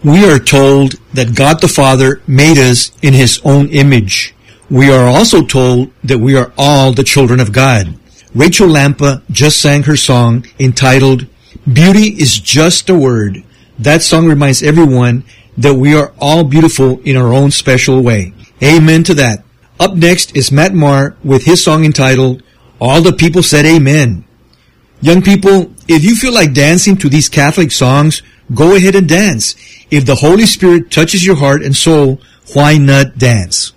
We are told that God the Father made us in His own image. We are also told that we are all the children of God. Rachel Lampa just sang her song entitled, Beauty is Just a Word. That song reminds everyone that we are all beautiful in our own special way. Amen to that. Up next is Matt Maher with his song entitled, All the People Said Amen. Young people, if you feel like dancing to these Catholic songs, go ahead and dance. If the Holy Spirit touches your heart and soul, why not dance?